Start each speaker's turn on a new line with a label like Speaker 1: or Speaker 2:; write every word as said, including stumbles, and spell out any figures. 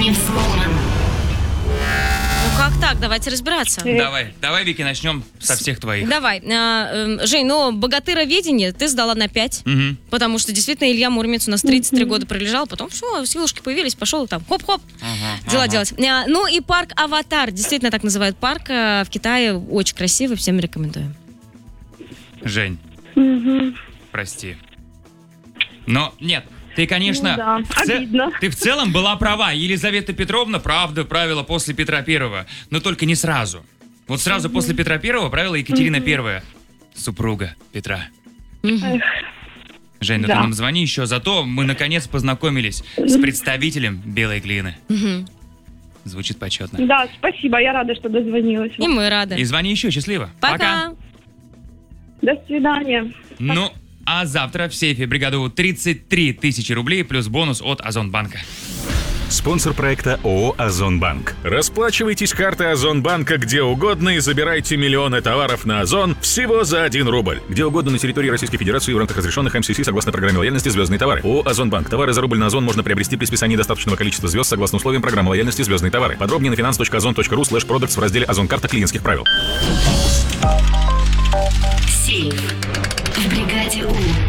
Speaker 1: Мисс Вумен.
Speaker 2: Ну как так? Давайте разбираться.
Speaker 3: Давай, давай, Вики, начнем со всех твоих.
Speaker 2: Давай. А, э, Жень, ну, богатыроведение ты сдала на пять.
Speaker 3: Угу.
Speaker 2: Потому что действительно Илья Муромец у нас тридцать три года пролежал, потом все, силушки появились, пошел там хоп-хоп,
Speaker 3: Ага,
Speaker 2: дела
Speaker 3: ага.
Speaker 2: делать. А, ну и парк Аватар, действительно так называют парк, а, в Китае, очень красивый, всем рекомендую.
Speaker 3: Жень,
Speaker 4: Угу.
Speaker 3: прости. Но нет, ты, конечно,
Speaker 4: Ну да,
Speaker 3: в це-
Speaker 4: обидно.
Speaker 3: ты в целом была права. Елизавета Петровна, правда, правила после Петра Первого, но только не сразу. Вот сразу после Петра Первого правила Екатерина Первая, супруга Петра.
Speaker 2: Мгм.
Speaker 3: Жень, ну
Speaker 4: Да.
Speaker 3: ты нам звони еще, зато мы наконец познакомились с представителем белой глины.
Speaker 2: Мгм.
Speaker 3: Звучит почетно.
Speaker 4: Да, спасибо, я рада, что дозвонилась.
Speaker 2: И мы рады.
Speaker 3: И звони еще, счастливо.
Speaker 2: Пока.
Speaker 4: До свидания.
Speaker 3: Ну, а завтра в сейфе бригаду тридцать три тысячи рублей плюс бонус от Озонбанка.
Speaker 5: Спонсор проекта ООО «Озонбанк». Расплачивайтесь картой Озонбанка где угодно и забирайте миллионы товаров на Озон всего за один рубль. Где угодно на территории Российской Федерации в рамках разрешенных эм си си согласно программе лояльности «Звездные товары». ООО «Озонбанк». Товары за рубль на Озон можно приобрести при списании достаточного количества звезд согласно условиям программы лояльности «Звездные товары». Подробнее на finance точка озон точка ру слэш продактс в разделе «Озон карта клиентских правил».
Speaker 1: Сейф. В бригаде У.